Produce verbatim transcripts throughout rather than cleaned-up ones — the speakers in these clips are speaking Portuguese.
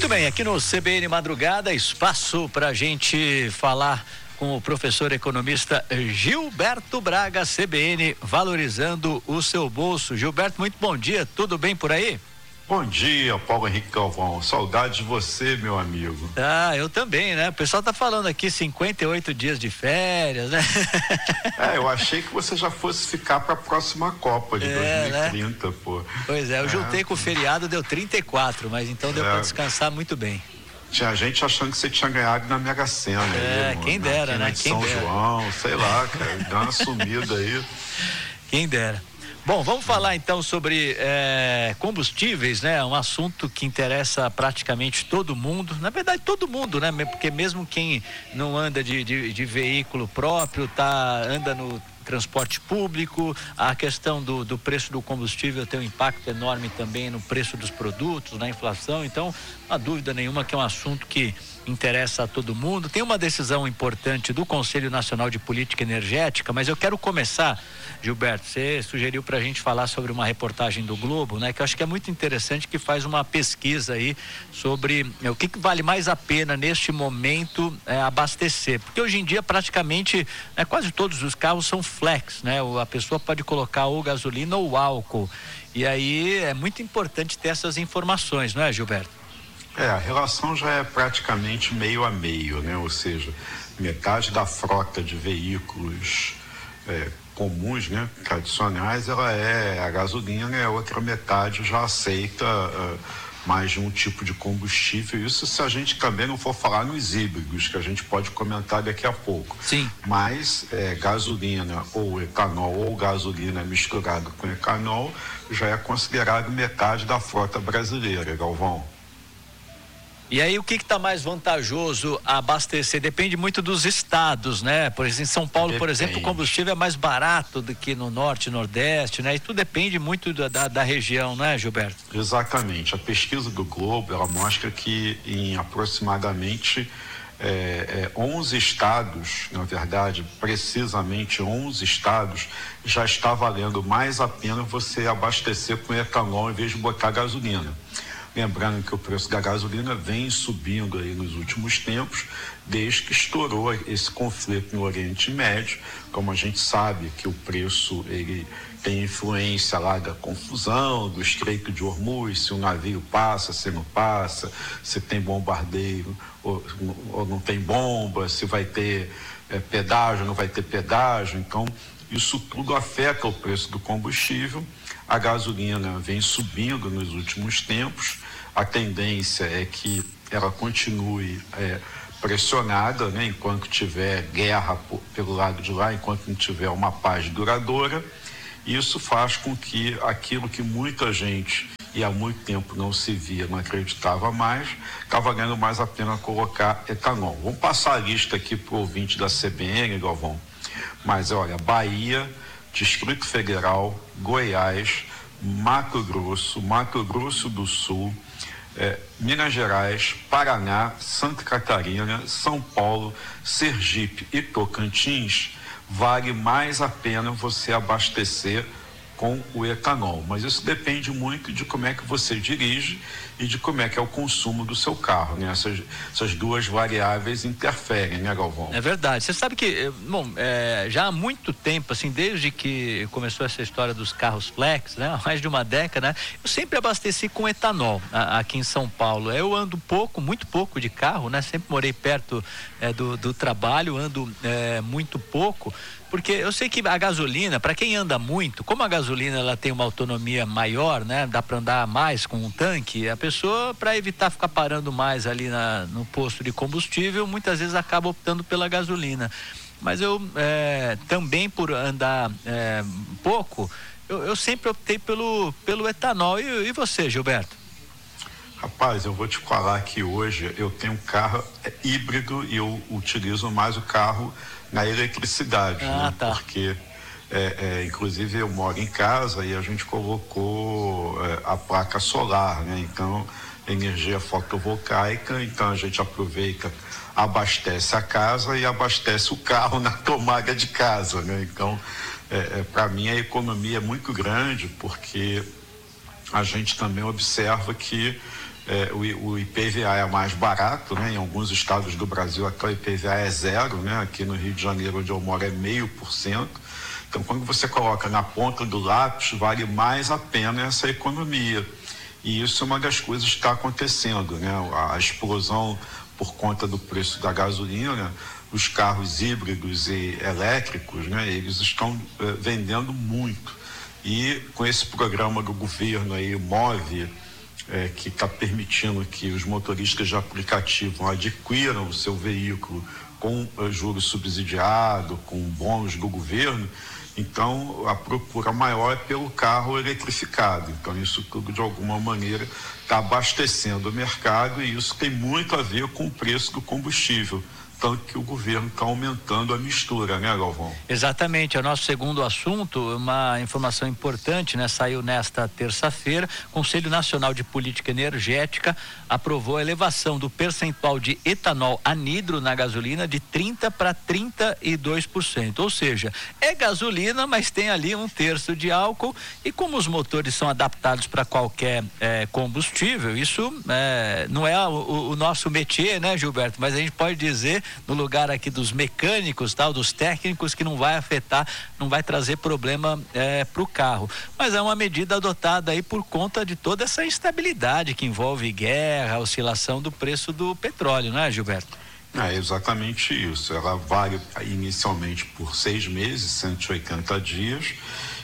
Muito bem, aqui no C B N Madrugada, espaço para a gente falar com o professor economista Gilberto Braga, C B N, valorizando o seu bolso. Gilberto, muito bom dia, tudo bem por aí? Bom dia, Paulo Henrique Galvão, saudade de você, meu amigo. Ah, eu também, né? O pessoal tá falando aqui cinquenta e oito dias de férias, né? É, eu achei que você já fosse ficar para a próxima Copa de é, dois mil e trinta, né? Pô. Pois é, eu é. juntei com o feriado, deu trinta e quatro, mas então deu é. para descansar muito bem. Tinha gente achando que você tinha ganhado na Mega Sena. É, aí, quem mano, dera, né? De quem São dera. João, sei lá, cara, dá uma sumida aí. Quem dera. Bom, vamos falar então sobre é, combustíveis, né? Um assunto que interessa praticamente todo mundo, na verdade todo mundo, né? Porque mesmo quem não anda de, de, de veículo próprio, tá, anda no transporte público, a questão do, do preço do combustível tem um impacto enorme também no preço dos produtos, na inflação, então não há dúvida nenhuma que é um assunto que interessa a todo mundo. Tem uma decisão importante do Conselho Nacional de Política Energética, mas eu quero começar, Gilberto, você sugeriu para a gente falar sobre uma reportagem do Globo, né? Que eu acho que é muito interessante, que faz uma pesquisa aí sobre é, o que, que vale mais a pena neste momento é, abastecer, porque hoje em dia praticamente é, quase todos os carros são flex, né? A pessoa pode colocar ou gasolina ou álcool, e aí é muito importante ter essas informações, não é, Gilberto? É, a relação já é praticamente meio a meio, né? Ou seja, metade da frota de veículos é, comuns, né? Tradicionais, ela é a gasolina, e a outra metade já aceita uh, mais de um tipo de combustível. Isso se a gente também não for falar nos híbridos, que a gente pode comentar daqui a pouco. Sim. Mas é, gasolina ou etanol ou gasolina misturada com etanol já é considerado metade da frota brasileira, Galvão. E aí o que está mais vantajoso a abastecer? Depende muito dos estados, né? Por exemplo, em São Paulo, depende. Por exemplo, o combustível é mais barato do que no norte e nordeste, né? E tudo depende muito da, da, da região, não é, Gilberto? Exatamente. A pesquisa do Globo, ela mostra que em aproximadamente é, é, onze estados, na verdade, precisamente onze estados, já está valendo mais a pena você abastecer com etanol em vez de botar gasolina. Lembrando que o preço da gasolina vem subindo aí nos últimos tempos, desde que estourou esse conflito no Oriente Médio. Como a gente sabe que o preço ele tem influência lá da confusão, do Estreito de Hormuz, se o navio passa, se não passa, se tem bombardeio ou, ou não tem bomba, se vai ter é, pedágio, não vai ter pedágio. Então, isso tudo afeta o preço do combustível. A gasolina vem subindo nos últimos tempos, a tendência é que ela continue é, pressionada, né, enquanto tiver guerra por, pelo lado de lá, enquanto não tiver uma paz duradoura. Isso faz com que aquilo que muita gente, e há muito tempo não se via, não acreditava mais, está valendo mais a pena colocar etanol. Vamos passar a lista aqui para o ouvinte da C B N, Galvão. Mas olha, Bahia, Distrito Federal, Goiás, Mato Grosso, Mato Grosso do Sul, eh, Minas Gerais, Paraná, Santa Catarina, São Paulo, Sergipe e Tocantins, vale mais a pena você abastecer com o etanol, mas isso depende muito de como é que você dirige e de como é que é o consumo do seu carro, né? Essas, essas duas variáveis interferem, né, Galvão? É verdade. Você sabe que, bom, é, já há muito tempo, assim, desde que começou essa história dos carros flex, né? Há mais de uma década, né? Eu sempre abasteci com etanol a, aqui em São Paulo. Eu ando pouco, muito pouco de carro, né? Sempre morei perto é, do, do trabalho, ando é, muito pouco, porque eu sei que a gasolina, para quem anda muito, como a gasolina ela tem uma autonomia maior, né? Dá para andar mais com um tanque, a pessoa, para evitar ficar parando mais ali na, no posto de combustível, muitas vezes acaba optando pela gasolina. Mas eu é, também, por andar é, pouco, eu, eu sempre optei pelo, pelo etanol. E, e você, Gilberto? Rapaz, eu vou te falar que hoje eu tenho um carro híbrido e eu utilizo mais o carro na eletricidade, ah, né? Tá. Porque é, é, inclusive eu moro em casa e a gente colocou é, a placa solar, né? Então, energia fotovoltaica, então a gente aproveita, abastece a casa e abastece o carro na tomada de casa, né? Então, é, é, para mim a economia é muito grande, porque a gente também observa que É, o, o I P V A é mais barato, né? Em alguns estados do Brasil até o I P V A é zero, né? Aqui no Rio de Janeiro, onde eu moro, é meio por cento. Então, quando você coloca na ponta do lápis, vale mais a pena essa economia. E isso é uma das coisas que está acontecendo, né? A, a explosão por conta do preço da gasolina, os carros híbridos e elétricos, né? Eles estão eh, vendendo muito. E com esse programa do governo aí, Move, É, que está permitindo que os motoristas de aplicativo adquiram o seu veículo com uh, juros subsidiados, com bônus do governo, então a procura maior é pelo carro eletrificado. Então isso tudo de alguma maneira está abastecendo o mercado e isso tem muito a ver com o preço do combustível. Tanto que o governo está aumentando a mistura, né, Galvão? Exatamente, é o nosso segundo assunto, uma informação importante, né? Saiu nesta terça-feira, o Conselho Nacional de Política Energética aprovou a elevação do percentual de etanol anidro na gasolina de trinta para trinta e dois por cento, ou seja, é gasolina, mas tem ali um terço de álcool e como os motores são adaptados para qualquer eh, combustível, isso eh, não é o, o nosso métier, né, Gilberto? Mas a gente pode dizer no lugar aqui dos mecânicos, tal, dos técnicos, que não vai afetar, não vai trazer problema é, para o carro. Mas é uma medida adotada aí por conta de toda essa instabilidade que envolve guerra, oscilação do preço do petróleo, né, Gilberto? É exatamente isso. Ela vale inicialmente por seis meses, cento e oitenta dias.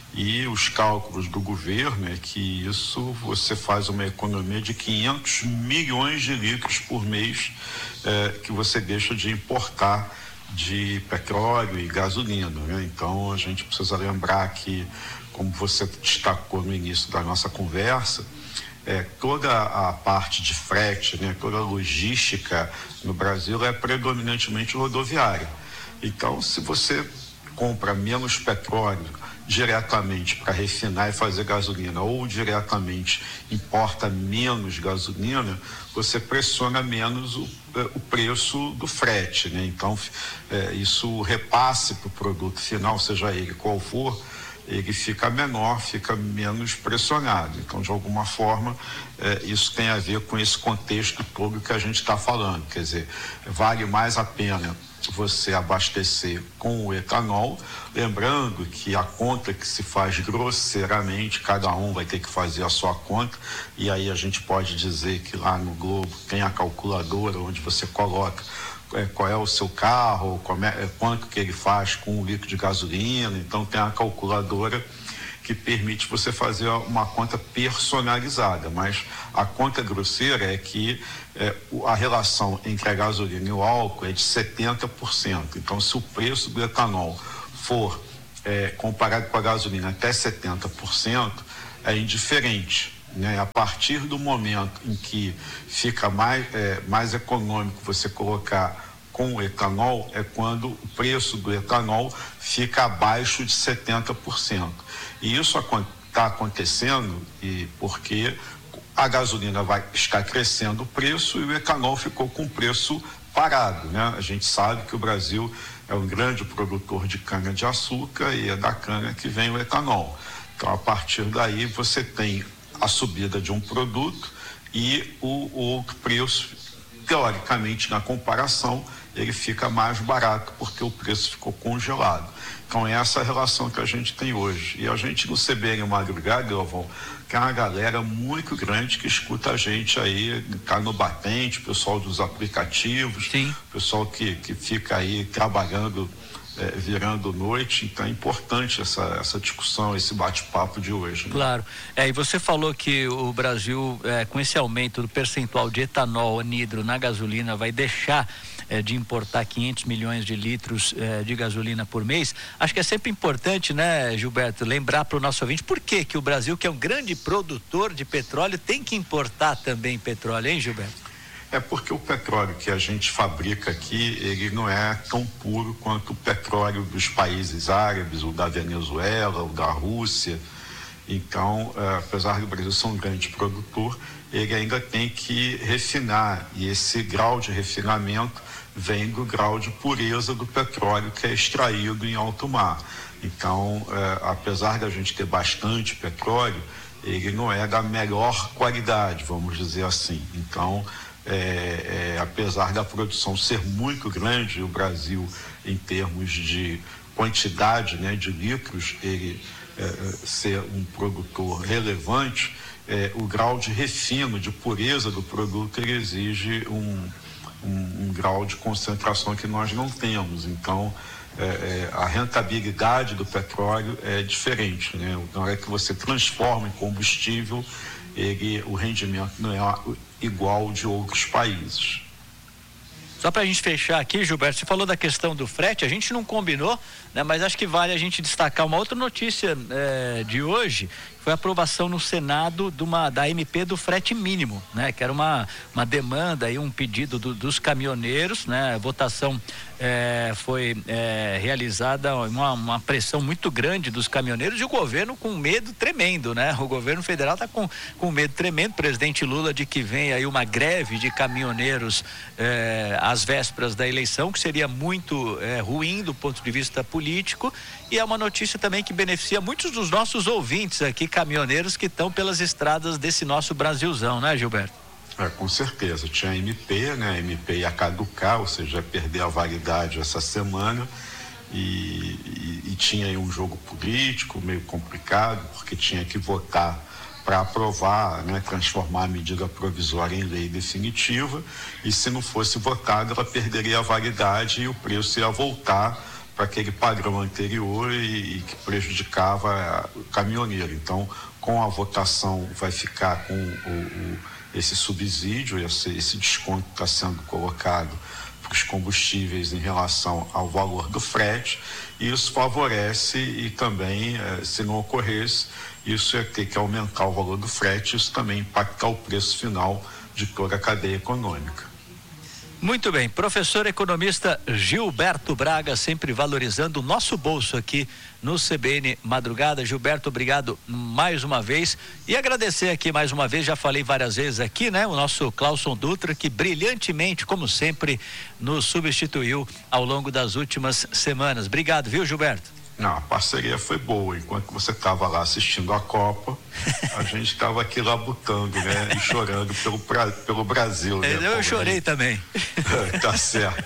E os cálculos do governo é que isso você faz uma economia de quinhentos milhões de litros por mês eh, que você deixa de importar de petróleo e gasolina, né? Então a gente precisa lembrar que, como você destacou no início da nossa conversa, eh, toda a parte de frete, né, toda a logística no Brasil é predominantemente rodoviária. Então, se você compra menos petróleo diretamente para refinar e fazer gasolina ou diretamente importa menos gasolina, você pressiona menos o, o preço do frete, né? Então, é, isso repasse para o produto final, seja ele qual for, ele fica menor, fica menos pressionado. Então, de alguma forma, é, isso tem a ver com esse contexto todo que a gente está falando. Quer dizer, vale mais a pena você abastecer com o etanol, lembrando que a conta que se faz grosseiramente, cada um vai ter que fazer a sua conta, e aí a gente pode dizer que lá no Globo tem a calculadora onde você coloca é, qual é o seu carro, como é, é, quanto que ele faz com um litro de gasolina, então tem a calculadora que permite você fazer uma conta personalizada, mas a conta grosseira é que é, a relação entre a gasolina e o álcool é de setenta por cento. Então, se o preço do etanol for é, comparado com a gasolina até setenta por cento, é indiferente, né? A partir do momento em que fica mais, é, mais econômico você colocar com o etanol, é quando o preço do etanol fica abaixo de setenta por cento. E isso está acontecendo e porque a gasolina vai estar crescendo o preço e o etanol ficou com o preço parado, né? A gente sabe que o Brasil é um grande produtor de cana-de-açúcar e é da cana que vem o etanol. Então, a partir daí, você tem a subida de um produto e o, o outro preço, teoricamente, na comparação, ele fica mais barato porque o preço ficou congelado. Então, é essa a relação que a gente tem hoje. E a gente no C B N Madrugada, Galvão, que é uma galera muito grande que escuta a gente aí, tá no batente, pessoal dos aplicativos, Sim. pessoal que, que fica aí trabalhando, é, virando noite. Então, é importante essa, essa discussão, esse bate-papo de hoje, né? Claro. É, e você falou que o Brasil, é, com esse aumento do percentual de etanol anidro na gasolina, vai deixar É, de importar quinhentos milhões de litros é, de gasolina por mês. Acho que é sempre importante, né, Gilberto, lembrar para o nosso ouvinte por que que o Brasil, que é um grande produtor de petróleo, tem que importar também petróleo, hein, Gilberto? É porque o petróleo que a gente fabrica aqui, ele não é tão puro quanto o petróleo dos países árabes, ou da Venezuela, ou da Rússia. Então, é, apesar do Brasil ser um grande produtor, ele ainda tem que refinar, e esse grau de refinamento vem do grau de pureza do petróleo que é extraído em alto mar. Então, eh, apesar da gente ter bastante petróleo, ele não é da melhor qualidade, vamos dizer assim. Então, é, é, apesar da produção ser muito grande, o Brasil, em termos de quantidade, né, de litros, ele é, ser um produtor relevante, é, o grau de refino, de pureza do produto, ele exige um, um, um grau de concentração que nós não temos. Então, é, é, a rentabilidade do petróleo é diferente, né? Na hora que você transforma em combustível, ele, o rendimento não é igual de outros países. Só para a gente fechar aqui, Gilberto, você falou da questão do frete, a gente não combinou, né? Mas acho que vale a gente destacar uma outra notícia é, de hoje, foi a aprovação no Senado de uma, da M P do frete mínimo, né? Que era uma, uma demanda e um pedido do, dos caminhoneiros, né? A votação é, foi é, realizada, uma, uma pressão muito grande dos caminhoneiros e o governo com medo tremendo, né? O governo federal está com, com medo tremendo, presidente Lula, de que venha aí uma greve de caminhoneiros é, às vésperas da eleição, que seria muito é, ruim do ponto de vista político, e é uma notícia também que beneficia muitos dos nossos ouvintes aqui, caminhoneiros que estão pelas estradas desse nosso Brasilzão, né, Gilberto? É, com certeza, tinha a M P, né, a M P ia caducar, ou seja, ia perder a validade essa semana, e, e, e tinha aí um jogo político meio complicado, porque tinha que votar para aprovar, né, transformar a medida provisória em lei definitiva, e se não fosse votada, ela perderia a validade e o preço ia voltar para aquele padrão anterior e, e que prejudicava o caminhoneiro. Então, com a votação, vai ficar com o, o, esse subsídio, esse, esse desconto que está sendo colocado para os combustíveis em relação ao valor do frete, e isso favorece, e também, eh, se não ocorresse, isso ia ter que aumentar o valor do frete, isso também impactar o preço final de toda a cadeia econômica. Muito bem, professor economista Gilberto Braga, sempre valorizando o nosso bolso aqui no C B N Madrugada. Gilberto, obrigado mais uma vez, e agradecer aqui mais uma vez, já falei várias vezes aqui, né? O nosso Clauson Dutra, que brilhantemente, como sempre, nos substituiu ao longo das últimas semanas. Obrigado, viu, Gilberto? Não, a parceria foi boa. Enquanto você estava lá assistindo a Copa, a gente estava aqui labutando, né? E chorando pelo, pelo Brasil, né? Eu, eu chorei também. Tá certo.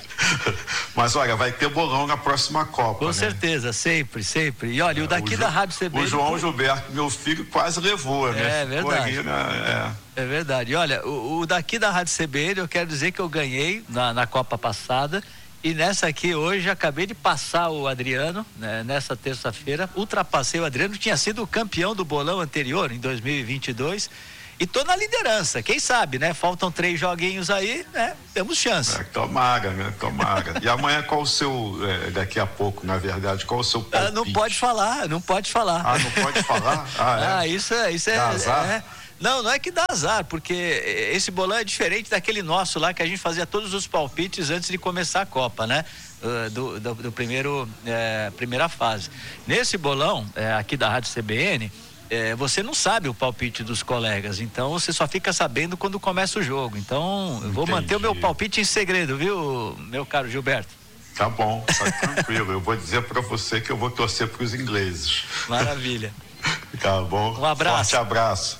Mas olha, vai ter bolão na próxima Copa. Com né? certeza, sempre, sempre. E olha, é, o daqui o da Rádio C B N. O João Gilberto, meu filho, quase levou, né? É verdade. Ali, né? É. é verdade. Olha, o, o daqui da Rádio C B N, eu quero dizer que eu ganhei na, na Copa passada. E nessa aqui hoje, acabei de passar o Adriano, né, nessa terça-feira, ultrapassei o Adriano, tinha sido o campeão do bolão anterior, em dois mil e vinte e dois, e tô na liderança, quem sabe, né? Faltam três joguinhos aí, né? Temos chance. É, tomara, né? Tomara. E amanhã qual o seu, é, daqui a pouco, na verdade, qual o seu palpite? Ah, não pode falar, não pode falar. Ah, não pode falar? Ah, é? Ah, isso é... Isso é, Dá azar? é Não, não é que dá azar, porque esse bolão é diferente daquele nosso lá, que a gente fazia todos os palpites antes de começar a Copa, né? Uh, do, do, do primeiro, é, primeira fase. Nesse bolão, é, aqui da Rádio C B N, é, você não sabe o palpite dos colegas, então você só fica sabendo quando começa o jogo. Então, eu vou manter o meu palpite em segredo, viu, meu caro Gilberto? Tá bom, tá tranquilo. Eu vou dizer para você que eu vou torcer para os ingleses. Maravilha. Tá bom. Um abraço. Forte abraço.